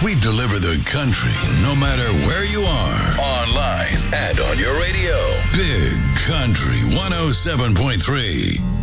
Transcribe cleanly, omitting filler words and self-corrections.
We deliver the country no matter where you are. Online and on your radio. Big Country 107.3.